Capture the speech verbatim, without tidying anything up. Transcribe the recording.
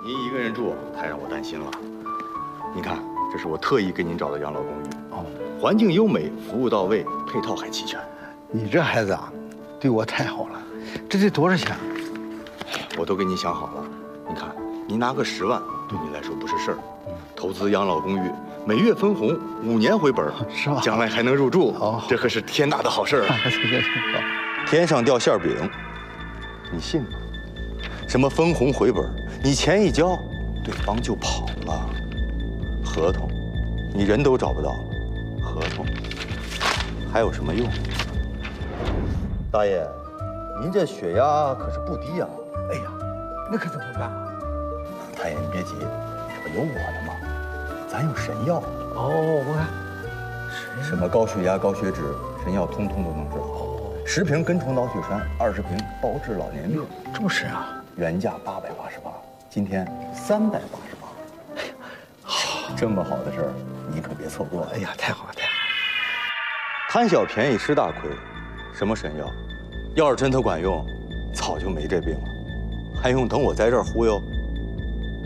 您一个人住太让我担心了。您看，这是我特意给您找的养老公寓，哦，环境优美，服务到位，配套还齐全。 你这孩子啊，对我太好了。这得多少钱？ 我都给你想好了。你看，您拿个十万，对你来说不是事儿。投资养老公寓，每月分红，五年回本， 是吧？将来还能入住， 哦， 这可是天大的好事儿啊！ 行行行， 天上掉馅饼，你信吗？什么分红回本，你钱一交，对方就跑了。合同，你人都找不到了，合同还有什么用？大爷，您这血压可是不低呀！ 哎呀，那可怎么办啊？ 大爷，你别急，这不有我的吗？咱有神药。 哦，我看什么高血压、高血脂，神药通通都能治好。十瓶根虫脑血栓，二十瓶包治老年病。 这么神啊！ 原价八百八十八，今天三百八十八。哎呀，好，这么好的事儿，你可别错过。 哎呀，太好了，太好了！ 贪小便宜吃大亏，什么神药？要是真它管用，早就没这病了，还用等我在这儿忽悠？